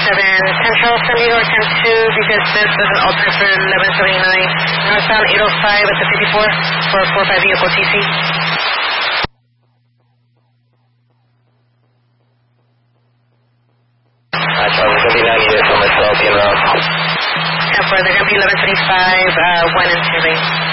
Central San Diego 10-2, because this is an alternate for 1179, northbound 805 at the 54 for 45 vehicle TC. Charlie, going to be 90 there for myself, in route. 10-4, they're going to be 1125, 1 and 2 lane.